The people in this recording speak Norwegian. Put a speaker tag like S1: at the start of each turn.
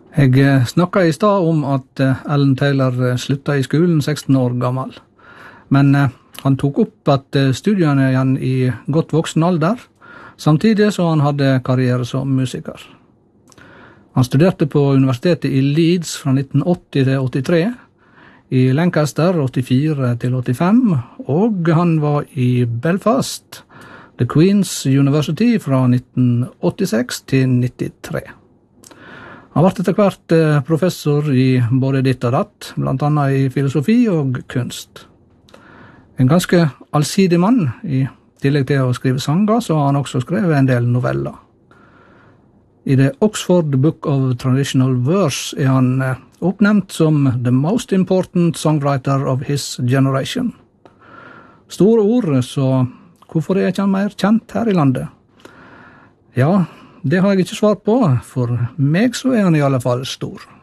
S1: Jeg snakket i stad om at Alan Taylor sluttet i skolen 16 år gammel. Men han tok opp at studiene igjen i godt voksen alder, samtidig som han hadde karriere som musiker. Han studerte på universitetet i Leeds fra 1980 til 83, i Lancaster 84 til 85, og han var i Belfast, The Queen's University fra 1986 til 93. Han ble etter hvert professor i både ditt og datt, blant annet i filosofi og kunst. En ganske allsidig mann, i tillegg til å skrive sanger, så har han også skrevet en del noveller. I The Oxford Book of Traditional Verse er han oppnevnt som the most important songwriter of his generation. Store ord, så hvorfor er ikke han mer kjent her i landet? Ja, det har jeg ikke svar på. For meg så er han i alle fall stor.